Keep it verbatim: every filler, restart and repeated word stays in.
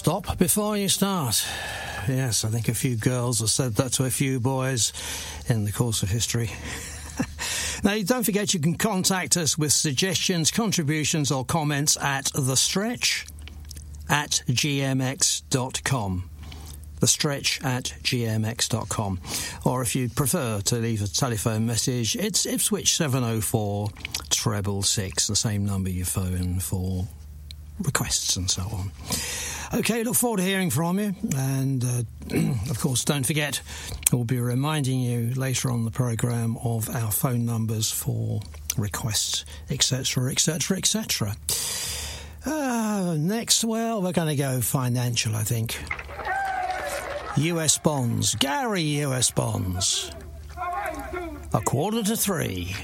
Stop before you start. Yes, I think a few girls have said that to a few boys in the course of history. Now, don't forget you can contact us with suggestions, contributions or comments at the stretch at g m x dot com. the stretch at g m x dot com. Or if you'd prefer to leave a telephone message, it's Ipswich seven oh four, treble six, the same number you phone for requests and so on. OK, look forward to hearing from you. And, uh, of course, don't forget, we'll be reminding you later on the programme of our phone numbers for requests, et cetera, et cetera, et cetera. Uh, next, well, we're going to go financial, I think. U S bonds. Gary U S bonds. A quarter to three.